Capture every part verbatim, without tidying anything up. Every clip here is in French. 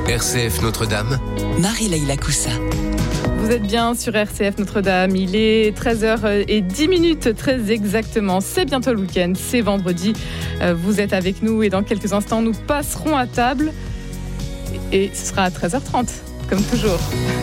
R C F Notre-Dame, Marie-Leïla Coussa. Vous êtes bien sur R C F Notre-Dame, il est treize heures dix minutes très exactement, c'est bientôt le week-end, c'est vendredi, vous êtes avec nous et dans quelques instants nous passerons à table et ce sera à treize heures trente comme toujours.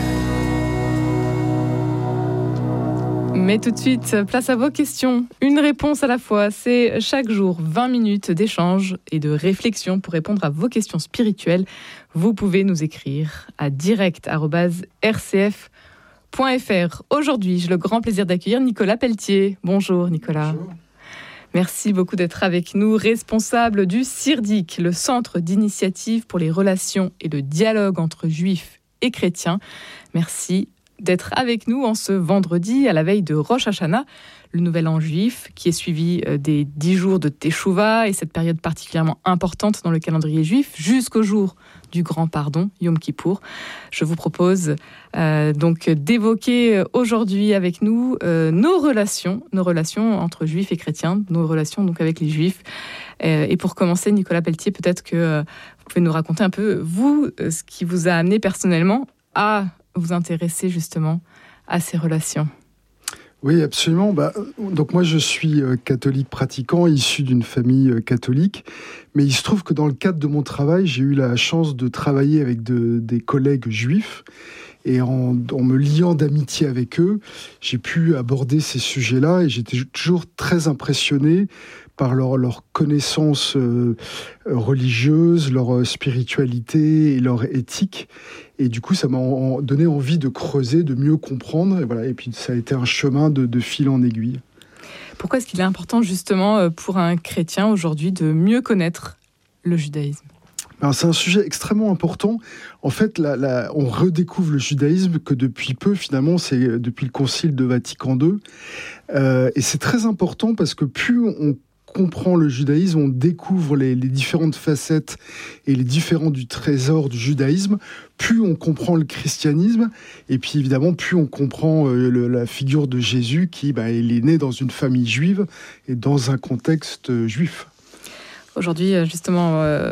Mais tout de suite, place à vos questions. Une réponse à la fois. C'est chaque jour vingt minutes d'échange et de réflexion pour répondre à vos questions spirituelles. Vous pouvez nous écrire à direct arobase r c f point f r. Aujourd'hui, j'ai le grand plaisir d'accueillir Nicolas Pelletier. Bonjour Nicolas. Bonjour. Merci beaucoup d'être avec nous, responsable du C I R D I C, le Centre d'initiative pour les relations et le dialogue entre juifs et chrétiens. Merci d'être avec nous en ce vendredi à la veille de Rosh Hashanah, le nouvel an juif qui est suivi des dix jours de Teshuvah et cette période particulièrement importante dans le calendrier juif jusqu'au jour du grand pardon, Yom Kippour. Je vous propose euh, donc d'évoquer aujourd'hui avec nous euh, nos relations, nos relations entre juifs et chrétiens, nos relations donc avec les juifs. Euh, et pour commencer, Nicolas Pelletier, peut-être que euh, vous pouvez nous raconter un peu, vous, euh, ce qui vous a amené personnellement à vous intéresser justement à ces relations. Oui, absolument. Bah, donc moi, je suis catholique pratiquant, issu d'une famille catholique. Mais il se trouve que dans le cadre de mon travail, j'ai eu la chance de travailler avec de, des collègues juifs. Et en, en me liant d'amitié avec eux, j'ai pu aborder ces sujets-là. Et j'étais toujours très impressionné par leur, leur connaissance euh, religieuse, leur spiritualité et leur éthique. Et du coup, ça m'a en, donné envie de creuser, de mieux comprendre. Et, voilà, et puis, ça a été un chemin de, de fil en aiguille. Pourquoi est-ce qu'il est important, justement, pour un chrétien aujourd'hui de mieux connaître le judaïsme ? Alors, c'est un sujet extrêmement important. En fait, la, la, on redécouvre le judaïsme que depuis peu, finalement, c'est depuis le Concile de Vatican deux. Euh, et c'est très important parce que plus on comprend le judaïsme, on découvre les, les différentes facettes et les différents du trésor du judaïsme, plus on comprend le christianisme, et puis évidemment, plus on comprend euh, le, la figure de Jésus qui, bah, il est né dans une famille juive et dans un contexte euh, juif. Aujourd'hui, justement, euh,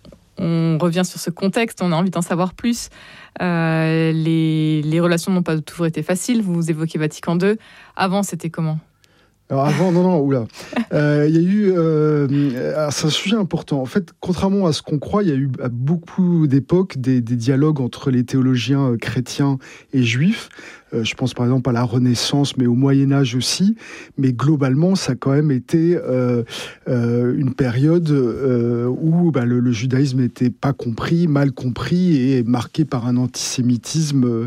on revient sur ce contexte, on a envie d'en savoir plus. Euh, les, les relations n'ont pas toujours été faciles, vous évoquez Vatican deux. Avant, c'était comment ? Alors avant, non, non, oula. Euh, il y a eu... Euh, alors c'est un sujet important. En fait, contrairement à ce qu'on croit, il y a eu à beaucoup d'époques des, des dialogues entre les théologiens chrétiens et juifs. Euh, je pense par exemple à la Renaissance, mais au Moyen-Âge aussi. Mais globalement, ça a quand même été euh, euh, une période euh, où bah, le, le judaïsme n'était pas compris, mal compris et marqué par un antisémitisme euh,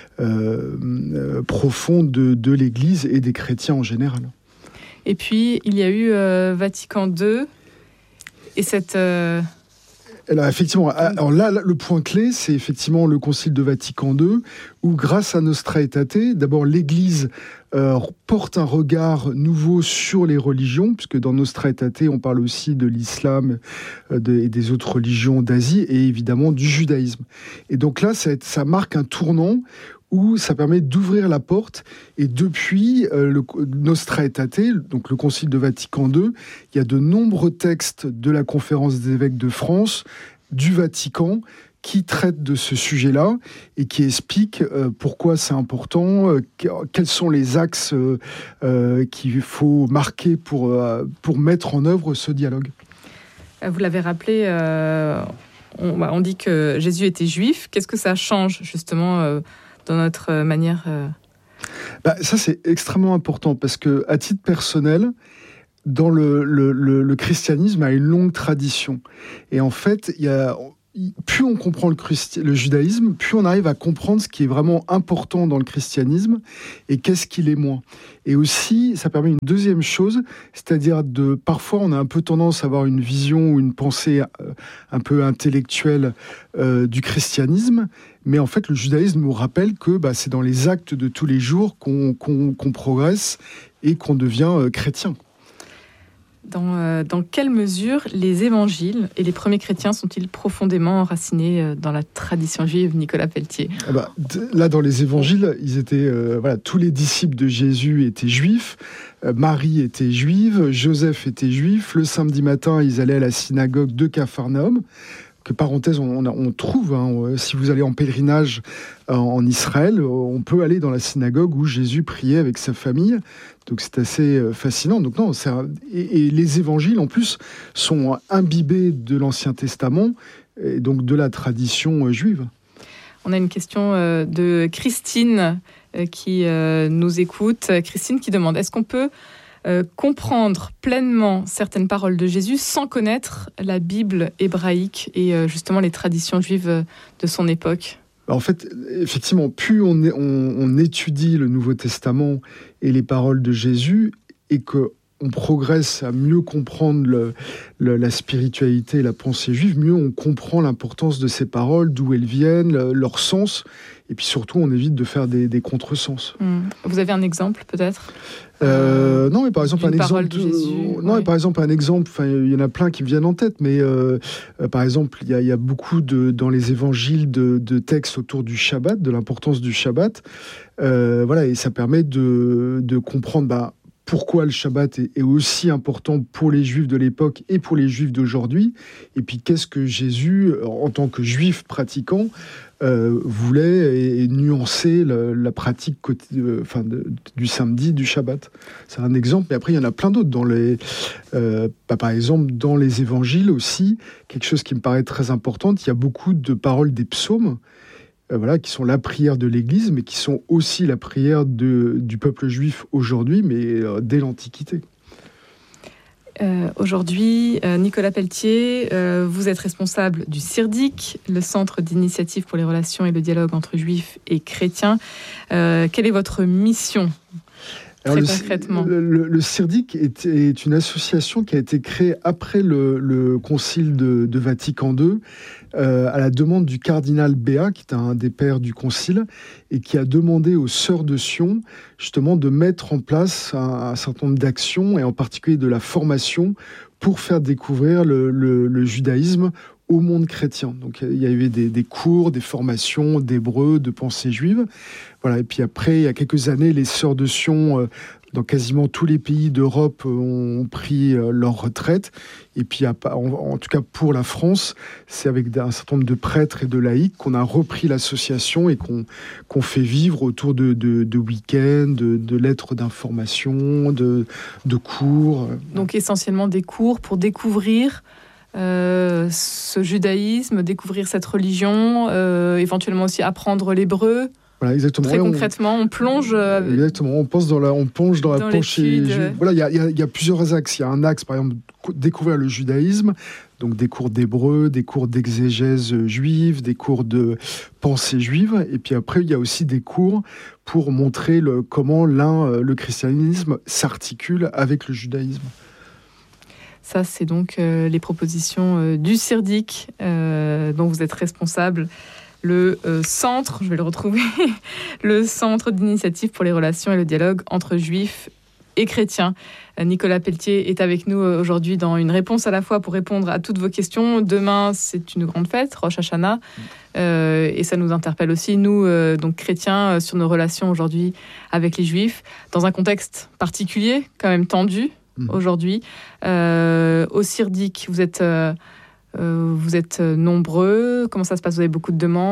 euh, profond de, de l'Église et des chrétiens en général. Et puis, il y a eu euh, Vatican deux et cette... Euh... Alors, effectivement, alors là, là, le point clé, c'est effectivement le Concile de Vatican deux, où grâce à Nostra Aetate, d'abord l'Église euh, porte un regard nouveau sur les religions, puisque dans Nostra Aetate, on parle aussi de l'islam euh, de, et des autres religions d'Asie, et évidemment du judaïsme. Et donc là, ça, ça marque un tournant où ça permet d'ouvrir la porte. Et depuis euh, le Nostra Aetate, donc le Concile de Vatican deux, il y a de nombreux textes de la Conférence des évêques de France, du Vatican, qui traitent de ce sujet-là et qui expliquent euh, pourquoi c'est important, euh, quels sont les axes euh, euh, qu'il faut marquer pour, euh, pour mettre en œuvre ce dialogue. Vous l'avez rappelé, euh, on, on dit que Jésus était juif. Qu'est-ce que ça change justement euh, dans notre manière euh... bah, ça, c'est extrêmement important parce que, à titre personnel, dans le, le, le, le christianisme a une longue tradition. Et en fait, il y a, plus on comprend le, christi- le judaïsme, plus on arrive à comprendre ce qui est vraiment important dans le christianisme et qu'est-ce qu'il est moins. Et aussi, ça permet une deuxième chose, c'est-à-dire de parfois on a un peu tendance à avoir une vision ou une pensée euh, un peu intellectuelle euh, du christianisme, mais en fait le judaïsme nous rappelle que bah, c'est dans les actes de tous les jours qu'on, qu'on, qu'on progresse et qu'on devient euh, chrétien. Dans, euh, dans quelle mesure les évangiles et les premiers chrétiens sont-ils profondément enracinés euh, dans la tradition juive, Nicolas Pelletier ? Ah bah, d- Là, dans les évangiles, ils étaient, euh, voilà, tous les disciples de Jésus étaient juifs, euh, Marie était juive, Joseph était juif, le samedi matin, ils allaient à la synagogue de Capharnaüm. que parenthèse, on, on trouve, hein, si vous allez en pèlerinage en Israël, on peut aller dans la synagogue où Jésus priait avec sa famille. Donc c'est assez fascinant. Donc non, c'est un... et, et les évangiles en plus sont imbibés de l'Ancien Testament et donc de la tradition juive. On a une question de Christine qui nous écoute. Christine qui demande, est-ce qu'on peut Euh, comprendre pleinement certaines paroles de Jésus sans connaître la Bible hébraïque et euh, justement les traditions juives de son époque? En fait, effectivement, plus on, est, on, on étudie le Nouveau Testament et les paroles de Jésus et qu'on progresse à mieux comprendre le, le, la spiritualité et la pensée juive, mieux on comprend l'importance de ces paroles, d'où elles viennent, le, leur sens, et puis surtout on évite de faire des, des contresens. Mmh. Vous avez un exemple peut-être? Euh, non, mais par exemple, un exemple. De Jésus, euh, non, ouais. mais par exemple, un exemple. Enfin, il y en a plein qui me viennent en tête, mais euh, euh, par exemple, il y, y a beaucoup de dans les évangiles de, de textes autour du Shabbat, de l'importance du Shabbat. Euh, voilà, et ça permet de de comprendre. Bah, pourquoi le Shabbat est, est aussi important pour les Juifs de l'époque et pour les Juifs d'aujourd'hui. Et puis, qu'est-ce que Jésus, en tant que Juif pratiquant, euh, voulait et, et nuancer la, la pratique euh, enfin, de, du samedi, du Shabbat. C'est un exemple, mais après, il y en a plein d'autres. Dans les, euh, bah, par exemple, dans les évangiles aussi, quelque chose qui me paraît très important, il y a beaucoup de paroles des psaumes, Voilà, qui sont la prière de l'Église, mais qui sont aussi la prière de, du peuple juif aujourd'hui, mais euh, dès l'Antiquité. Euh, aujourd'hui, euh, Nicolas Pelletier, euh, vous êtes responsable du CIRDIC, le Centre d'initiative pour les relations et le dialogue entre juifs et chrétiens. Euh, quelle est votre mission ? Alors Très le, concrètement. Le, le, le CIRDIC est, est une association qui a été créée après le, le Concile de, de Vatican deux, euh, à la demande du cardinal Béat, qui est un des pères du Concile, et qui a demandé aux Sœurs de Sion, justement, de mettre en place un, un certain nombre d'actions, et en particulier de la formation, pour faire découvrir le, le, le judaïsme au monde chrétien. Donc il y avait des, des cours, des formations d'hébreu, de pensée juive. Voilà. Et puis après, il y a quelques années, les Sœurs de Sion, euh, dans quasiment tous les pays d'Europe, ont pris euh, leur retraite. Et puis, en, en tout cas pour la France, c'est avec un certain nombre de prêtres et de laïcs qu'on a repris l'association et qu'on, qu'on fait vivre autour de, de, de week-ends, de, de lettres d'information, de, de cours. Donc essentiellement des cours pour découvrir Euh, ce judaïsme, découvrir cette religion, euh, éventuellement aussi apprendre l'hébreu. Voilà, exactement. Très ouais, concrètement, on, on plonge. Euh, exactement, on pense dans la, on plonge dans, dans la pensée. Voilà, il y, y, y a plusieurs axes. Il y a un axe, par exemple, découvrir le judaïsme, donc des cours d'hébreu, des cours d'exégèse juive, des cours de pensée juive, et puis après il y a aussi des cours pour montrer le, comment l'un, le christianisme, s'articule avec le judaïsme. Ça, c'est donc euh, les propositions euh, du CIRDIC, euh, dont vous êtes responsable, le euh, centre, je vais le retrouver, le Centre d'initiative pour les relations et le dialogue entre juifs et chrétiens. Euh, Nicolas Pelletier est avec nous euh, aujourd'hui dans une réponse à la fois pour répondre à toutes vos questions. Demain, c'est une grande fête, Rosh Hashanah, euh, et ça nous interpelle aussi, nous, euh, donc chrétiens, euh, sur nos relations aujourd'hui avec les juifs, dans un contexte particulier, quand même tendu, aujourd'hui. Euh, au CIRDIC, vous êtes, euh, euh, vous êtes nombreux. Comment ça se passe ? Vous avez beaucoup de demandes ?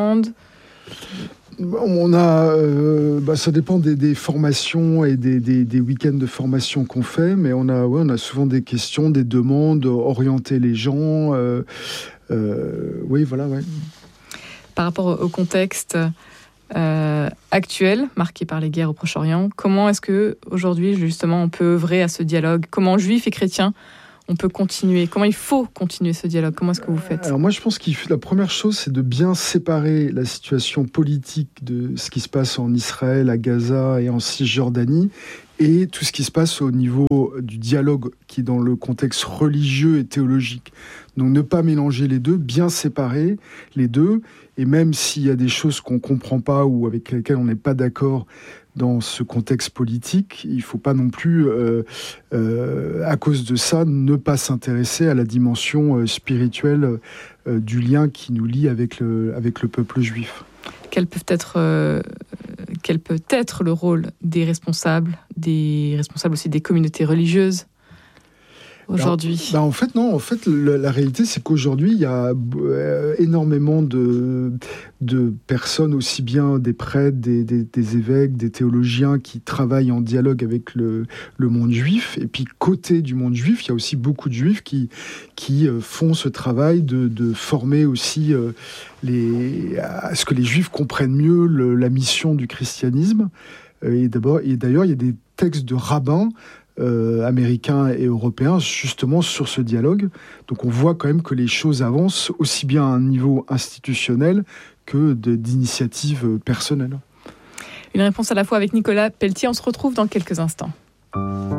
On a, euh, bah, ça dépend des, des formations et des, des, des week-ends de formation qu'on fait, mais on a, ouais, on a souvent des questions, des demandes, orienter les gens. Euh, euh, oui, voilà, ouais. Par rapport au contexte Euh, actuel, marqué par les guerres au Proche-Orient, comment est-ce que aujourd'hui justement on peut œuvrer à ce dialogue ? Comment juifs et chrétiens on peut continuer ? Comment il faut continuer ce dialogue ? Comment est-ce que vous faites ? Alors moi je pense que la première chose c'est de bien séparer la situation politique de ce qui se passe en Israël, à Gaza et en Cisjordanie et tout ce qui se passe au niveau du dialogue qui est dans le contexte religieux et théologique. Donc ne pas mélanger les deux, bien séparer les deux. Et même s'il y a des choses qu'on ne comprend pas ou avec lesquelles on n'est pas d'accord dans ce contexte politique, il ne faut pas non plus, euh, euh, à cause de ça, ne pas s'intéresser à la dimension euh, spirituelle euh, du lien qui nous lie avec le, avec le peuple juif. Quel peut être, euh, quel peut être le rôle des responsables, des responsables aussi des communautés religieuses aujourd'hui ? bah En fait, non. En fait, le, la réalité, c'est qu'aujourd'hui, il y a euh, énormément de, de personnes, aussi bien des prêtres, des, des, des évêques, des théologiens qui travaillent en dialogue avec le, le monde juif. Et puis, côté du monde juif, il y a aussi beaucoup de juifs qui, qui euh, font ce travail de, de former aussi euh, les, à ce que les juifs comprennent mieux le, la mission du christianisme. Et, d'abord, et d'ailleurs, il y a des textes de rabbins euh, américains et européens justement sur ce dialogue. Donc on voit quand même que les choses avancent aussi bien à un niveau institutionnel que de, d'initiatives personnelles. Une réponse à la fois avec Nicolas Pelletier. On se retrouve dans quelques instants.